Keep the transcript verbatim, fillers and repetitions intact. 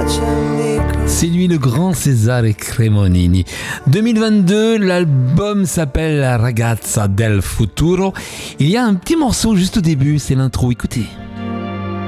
C'est lui le grand Cesare Cremonini. deux mille vingt-deux, l'album s'appelle La Ragazza del Futuro. Il y a un petit morceau juste au début, c'est l'intro, écoutez.